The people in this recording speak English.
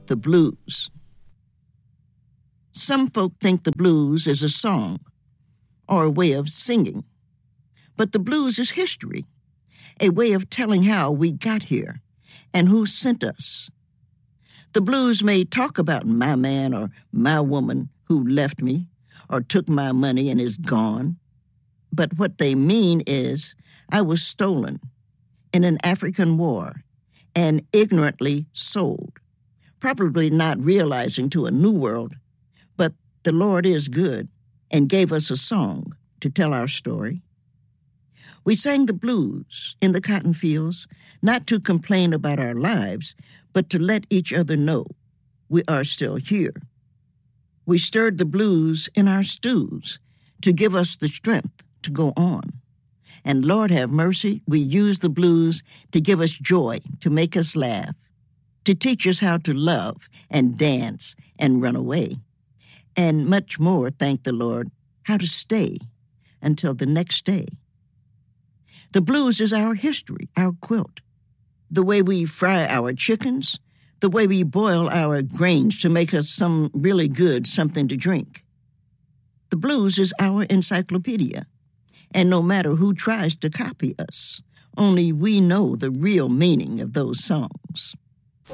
The blues. Some folk think the blues is a song or a way of singing, but the blues is history, a way of telling how we got here and who sent us. The blues may talk about my man or my woman who left me or took my money and is gone, but what they mean is I was stolen in an African war and ignorantly sold, probably not realizing to a new world, but the Lord is good and gave us a song to tell our story. We sang the blues in the cotton fields, not to complain about our lives, but to let each other know we are still here. We stirred the blues in our stews to give us the strength to go on. And Lord have mercy, we used the blues to give us joy, to make us laugh, to teach us how to love and dance and run away, and much more, thank the Lord, how to stay until the next day. The blues is our history, our quilt, the way we fry our chickens, the way we boil our grains to make us some really good something to drink. The blues is our encyclopedia, and no matter who tries to copy us, only we know the real meaning of those songs.